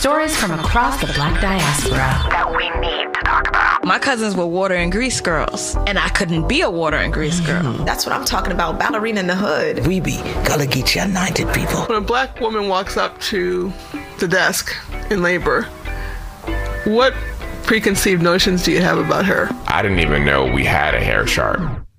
Stories from across the Black diaspora that we need to talk about. My cousins were water and grease girls, and I couldn't be a water and grease girl. That's what I'm talking about, ballerina in the hood. We be Gullah Geechee United people. When a black woman walks up to the desk in labor, what preconceived notions do you have about her? I didn't even know we had a hair chart.